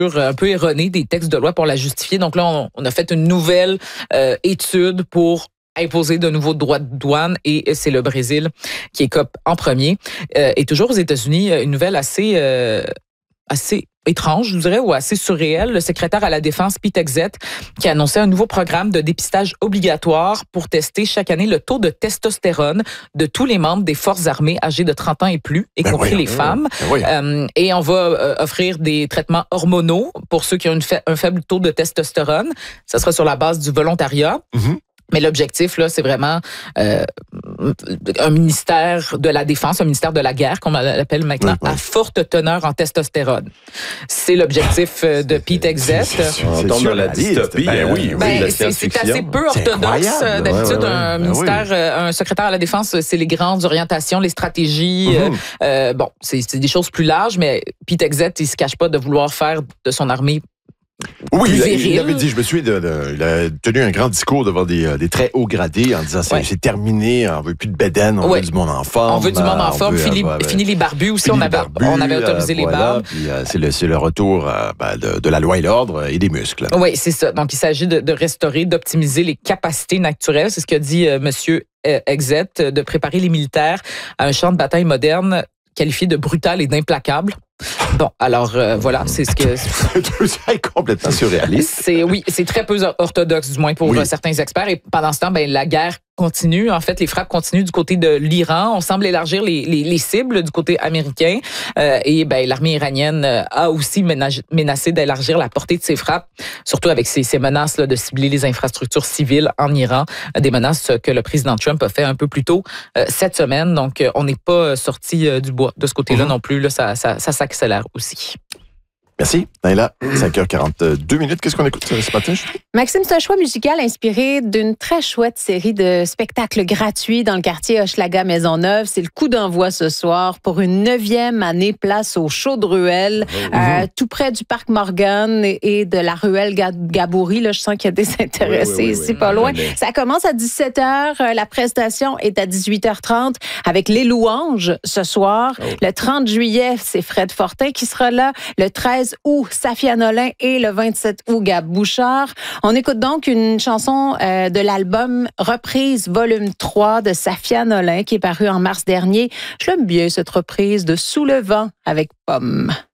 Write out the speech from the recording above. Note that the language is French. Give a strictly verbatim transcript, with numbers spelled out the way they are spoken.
un peu erronée des textes de loi pour la justifier. Donc là, on, on a fait une nouvelle euh, étude pour imposer de nouveaux droits de douane et c'est le Brésil qui écope en premier. Euh, et toujours aux États-Unis, une nouvelle assez... Euh, assez étrange, je dirais, ou assez surréel, le secrétaire à la Défense, Pete Hegseth, qui a annoncé un nouveau programme de dépistage obligatoire pour tester chaque année le taux de testostérone de tous les membres des forces armées âgés de trente ans et plus, y ben compris oui, les oui, femmes. Ben oui. euh, et on va euh, offrir des traitements hormonaux pour ceux qui ont une fa- un faible taux de testostérone. Ça sera sur la base du volontariat. Mm-hmm. Mais l'objectif, là, c'est vraiment euh, un ministère de la Défense, un ministère de la guerre, qu'on l'appelle maintenant, oui, oui. à forte teneur en testostérone. C'est l'objectif de Pete Hegseth. On tombe dans la dystopie. Ben oui, oui, ben, c'est, c'est assez peu orthodoxe. D'habitude, ouais, ouais. un ben ministère, oui. un secrétaire à la Défense, c'est les grandes orientations, les stratégies. Mm-hmm. Euh, bon, c'est, c'est des choses plus larges, mais Pete Hegseth, il se cache pas de vouloir faire de son armée Oui, il, il avait dit, je me souviens, de, de, il a tenu un grand discours devant des, des très hauts gradés en disant c'est, ouais. c'est terminé, on veut plus de bédaine, on ouais. veut du monde en forme. On veut du monde en forme, fini, euh, fini les barbus aussi, on avait, barbus, on avait autorisé euh, les voilà, barbes. Puis, euh, c'est, le, c'est le retour euh, ben, de, de la loi et l'ordre et des muscles. Oui, c'est ça. Donc, il s'agit de, de restaurer, d'optimiser les capacités naturelles. C'est ce qu'a dit euh, M. Hegseth, de préparer les militaires à un champ de bataille moderne qualifié de brutal et d'implacable. Bon, alors euh, voilà, c'est ce que... c'est complètement surréaliste. C'est, oui, c'est très peu orthodoxe, du moins pour oui. certains experts. Et pendant ce temps, ben, la guerre continue. En fait, les frappes continuent du côté de l'Iran. On semble élargir les, les, les cibles du côté américain. Euh, et ben, l'armée iranienne a aussi menacé, menacé d'élargir la portée de ses frappes, surtout avec ces, ces menaces là, de cibler les infrastructures civiles en Iran. Des menaces que le président Trump a fait un peu plus tôt euh, cette semaine. Donc, on n'est pas sorti euh, du bois de ce côté-là mm-hmm. non plus. Là, ça, ça, ça s'accélère aussi. Merci. Naila, cinq heures quarante-deux minutes. Qu'est-ce qu'on écoute ce matin? Maxime, c'est un choix musical inspiré d'une très chouette série de spectacles gratuits dans le quartier Hochelaga-Maisonneuve. C'est le coup d'envoi ce soir pour une neuvième année place au Show de Ruelle, oh, euh, tout près du Parc Morgan et de la ruelle Gaboury. Là, je sens qu'il y a des intéressés oui, oui, oui, ici, oui, pas oui, loin. Oui. Ça commence à dix-sept heures. La prestation est à dix-huit heures trente avec les louanges ce soir. Oh. Le trente juillet, c'est Fred Fortin qui sera là. Le treize août, Safia Nolin et le vingt-sept août, Gab Bouchard. On écoute donc une chanson euh, de l'album Reprise volume trois de Safia Nolin qui est paru en mars dernier. Je l'aime bien cette reprise de Sous le vent avec Pomme.